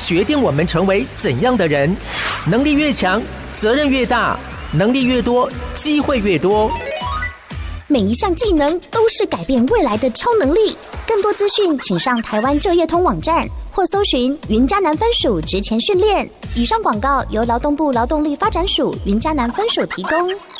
决定我们成为怎样的人。能力越强，责任越大，能力越多，机会越多。 每一项技能都是改变未来的超能力。更多资讯请上台湾就业通网站或搜寻云嘉南分署职前训练。以上广告由劳动部劳动力发展署云嘉南分署提供。